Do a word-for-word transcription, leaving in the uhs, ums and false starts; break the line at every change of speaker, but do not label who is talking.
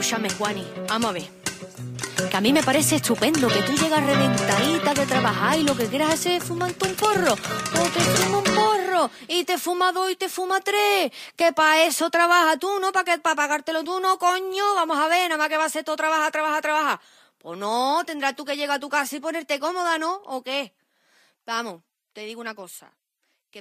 Escúchame, Juani, vamos a ver. Que a mí me parece estupendo que tú llegas reventadita de trabajar y lo que quieras hacer es fumarte un porro. O te fuma un porro y te fuma dos y te fuma tres. Que para eso trabajas tú, ¿no? Para que para pagártelo tú, ¿no, coño? Vamos a ver, nada más que va a ser todo trabajar, trabajar, trabajar. Pues no, tendrás tú que llegar a tu casa y ponerte cómoda, ¿no? ¿O qué? Vamos, te digo una cosa.